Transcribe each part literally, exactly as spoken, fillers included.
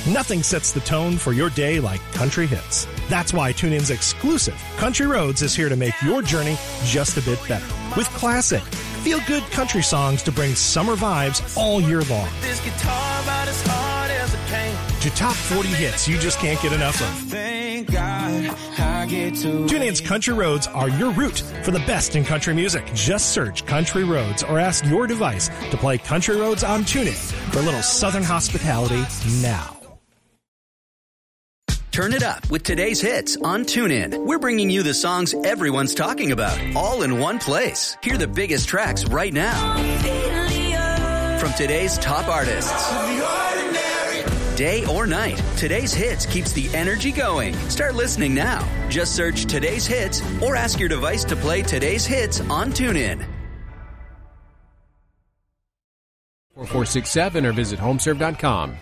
Nothing sets the tone for your day like country hits. That's why TuneIn's exclusive Country Roads is here to make your journey just a bit better. With classic, feel-good country songs to bring summer vibes all year long. This guitar about as hard as it can. To top forty hits you just can't get enough of. Thank God I get to TuneIn's Country Roads are your route for the best in country music. Just search Country Roads or ask your device to play Country Roads on TuneIn for a little Southern hospitality now. Turn it up with today's hits on TuneIn. We're bringing you the songs everyone's talking about, all in one place. Hear the biggest tracks right now from today's top artists. Day or night, today's hits keeps the energy going. Start listening now. Just search today's hits or ask your device to play today's hits on TuneIn. four four six seven or visit homeserve dot com.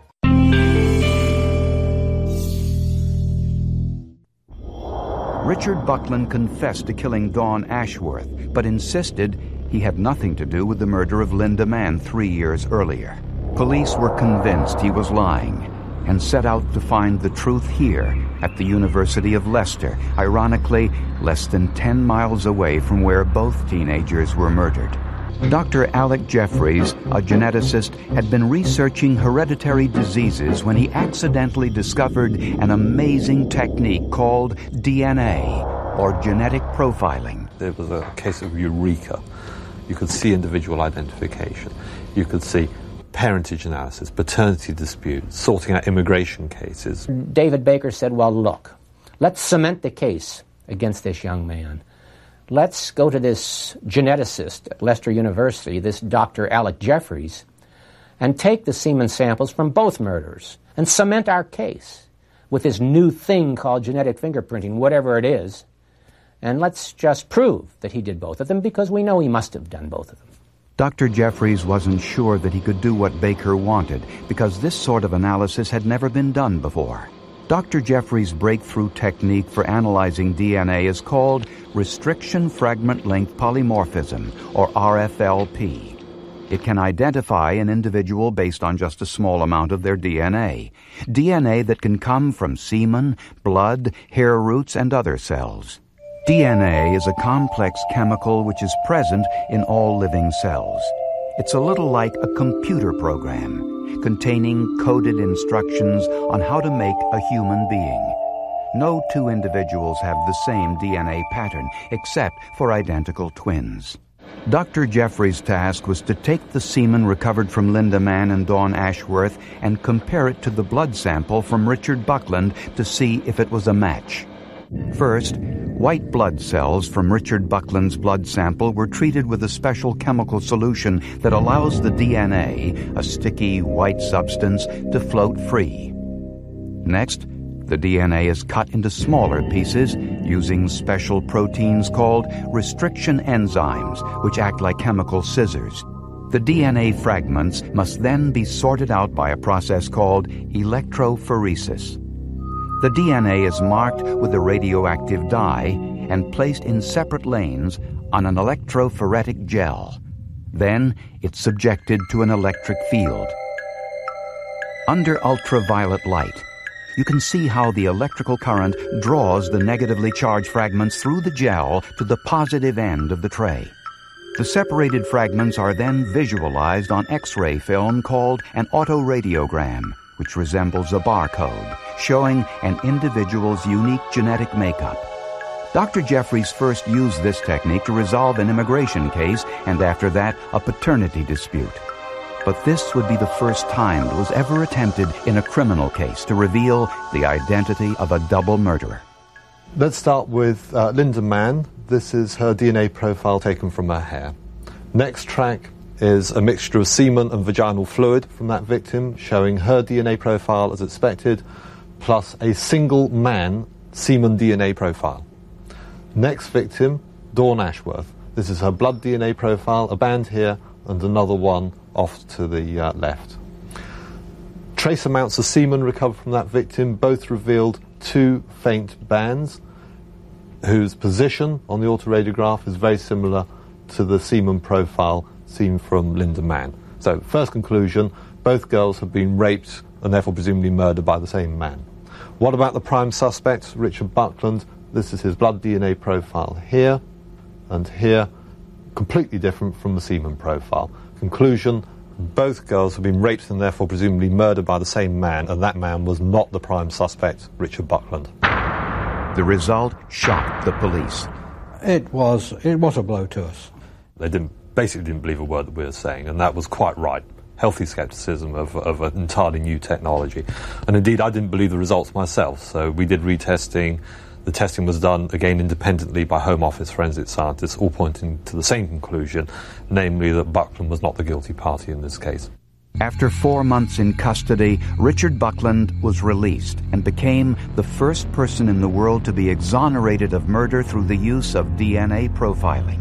Richard Buckland confessed to killing Dawn Ashworth, but insisted he had nothing to do with the murder of Linda Mann three years earlier. Police were convinced he was lying and set out to find the truth here at the University of Leicester, ironically less than ten miles away from where both teenagers were murdered. Doctor Alec Jeffreys, a geneticist, had been researching hereditary diseases when he accidentally discovered an amazing technique called D N A, or genetic profiling. There was a case of eureka. You could see individual identification. You could see parentage analysis, paternity disputes, sorting out immigration cases. David Baker said, well, look, let's cement the case against this young man. Let's go to this geneticist at Leicester University, this Doctor Alec Jeffreys, and take the semen samples from both murders and cement our case with this new thing called genetic fingerprinting, whatever it is, and let's just prove that he did both of them because we know he must have done both of them. Doctor Jeffreys wasn't sure that he could do what Baker wanted because this sort of analysis had never been done before. Doctor Jeffreys' breakthrough technique for analyzing D N A is called restriction fragment length polymorphism, or R F L P. It can identify an individual based on just a small amount of their D N A, D N A that can come from semen, blood, hair roots, and other cells. D N A is a complex chemical which is present in all living cells. It's a little like a computer program, containing coded instructions on how to make a human being. No two individuals have the same D N A pattern, except for identical twins. Doctor Jeffreys' task was to take the semen recovered from Linda Mann and Dawn Ashworth and compare it to the blood sample from Richard Buckland to see if it was a match. First, white blood cells from Richard Buckland's blood sample were treated with a special chemical solution that allows the D N A, a sticky white substance, to float free. Next, the D N A is cut into smaller pieces using special proteins called restriction enzymes, which act like chemical scissors. The D N A fragments must then be sorted out by a process called electrophoresis. The D N A is marked with a radioactive dye and placed in separate lanes on an electrophoretic gel. Then it's subjected to an electric field. Under ultraviolet light, you can see how the electrical current draws the negatively charged fragments through the gel to the positive end of the tray. The separated fragments are then visualized on X-ray film called an autoradiogram, which resembles a barcode, showing an individual's unique genetic makeup. Doctor Jeffreys first used this technique to resolve an immigration case and after that a paternity dispute. But this would be the first time it was ever attempted in a criminal case to reveal the identity of a double murderer. Let's start with uh, Linda Mann. This is her D N A profile taken from her hair. Next track is a mixture of semen and vaginal fluid from that victim, showing her D N A profile as expected, plus a single man semen D N A profile. Next victim, Dawn Ashworth. This is her blood D N A profile, a band here and another one off to the uh, left. Trace amounts of semen recovered from that victim, both revealed two faint bands whose position on the autoradiograph is very similar to the semen profile seen from Linda Mann. So, first conclusion, both girls have been raped and therefore presumably murdered by the same man. What about the prime suspect, Richard Buckland? This is his blood D N A profile here and here, completely different from the semen profile. Conclusion, both girls have been raped and therefore presumably murdered by the same man, and that man was not the prime suspect, Richard Buckland. The result shocked the police. It was, it was a blow to us. They didn't, basically didn't believe a word that we were saying, and that was quite right. Healthy scepticism of, of an entirely new technology. And indeed, I didn't believe the results myself, so we did retesting. The testing was done, again, independently by Home Office forensic scientists, all pointing to the same conclusion, namely that Buckland was not the guilty party in this case. After four months in custody, Richard Buckland was released and became the first person in the world to be exonerated of murder through the use of D N A profiling.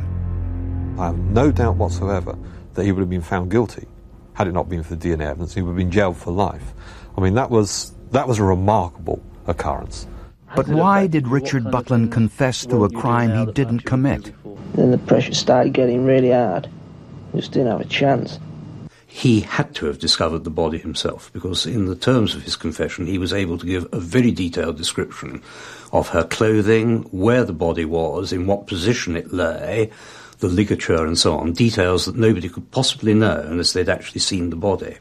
I have no doubt whatsoever that he would have been found guilty had it not been for the D N A evidence. He would have been jailed for life. I mean, that was, that was a remarkable occurrence. But why did Richard Buckland confess to a crime he didn't commit? Then the pressure started getting really hard. We just didn't have a chance. He had to have discovered the body himself, because in the terms of his confession he was able to give a very detailed description of her clothing, where the body was, in what position it lay, the ligature and so on, details that nobody could possibly know unless they'd actually seen the body.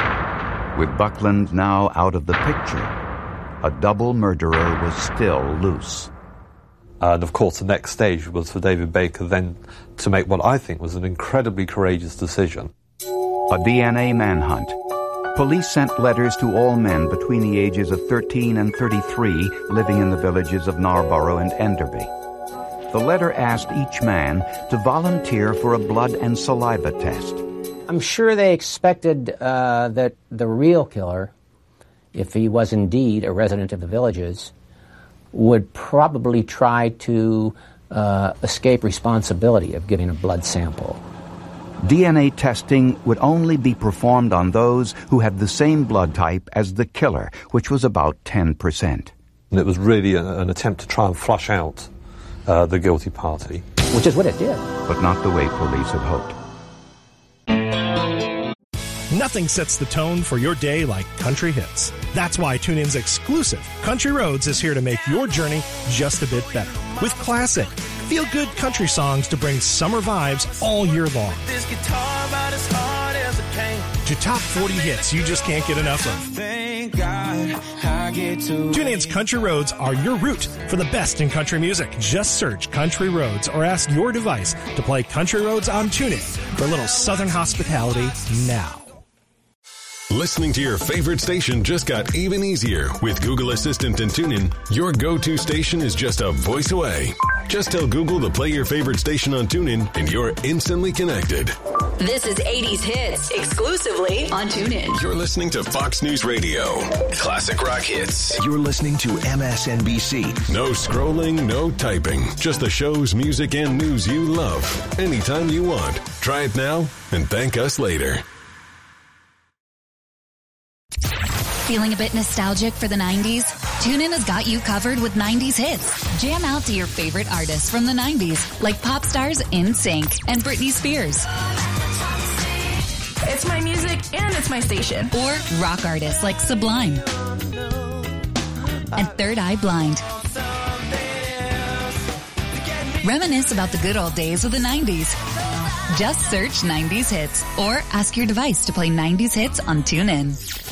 With Buckland now out of the picture, a double murderer was still loose. And of course the next stage was for David Baker then to make what I think was an incredibly courageous decision. A D N A manhunt. Police sent letters to all men between the ages of thirteen and thirty-three living in the villages of Narborough and Enderby. The letter asked each man to volunteer for a blood and saliva test. I'm sure they expected uh, that the real killer, if he was indeed a resident of the villages, would probably try to uh, escape responsibility of giving a blood sample. D N A testing would only be performed on those who had the same blood type as the killer, which was about ten percent. And it was really a, an attempt to try and flush out uh, the guilty party. Which is what it did. But not the way police had hoped. Nothing sets the tone for your day like country hits. That's why TuneIn's exclusive Country Roads is here to make your journey just a bit better. With classic, feel-good country songs to bring summer vibes all year long. This guitar about as hard as a cane. To top forty hits you just can't get enough of. Thank God I get to. TuneIn's Country Roads are your route for the best in country music. Just search Country Roads or ask your device to play Country Roads on TuneIn for a little southern hospitality now. Listening to your favorite station just got even easier. With Google Assistant and TuneIn, your go-to station is just a voice away. Just tell Google to play your favorite station on TuneIn, and you're instantly connected. This is eighties Hits, exclusively on TuneIn. You're listening to Fox News Radio. Classic rock hits. You're listening to M S N B C. No scrolling, no typing. Just the shows, music, and news you love. Anytime you want. Try it now and thank us later. Feeling a bit nostalgic for the nineties? TuneIn has got you covered with nineties hits. Jam out to your favorite artists from the nineties, like pop stars N Sync and Britney Spears. It's my music and it's my station. Or rock artists like Sublime and Third Eye Blind. Reminisce about the good old days of the nineties. Just search nineties hits or ask your device to play nineties hits on TuneIn.